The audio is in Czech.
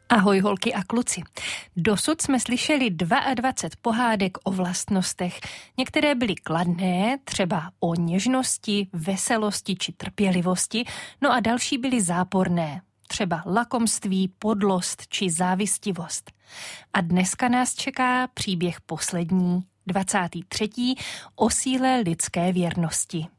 Ahoj holky a kluci. Dosud jsme slyšeli 22 pohádek o vlastnostech. Některé byly kladné, třeba o něžnosti, veselosti či trpělivosti, no a další byly záporné, třeba lakomství, podlost či závistivost. A dneska nás čeká příběh poslední, 23. o síle lidské věrnosti.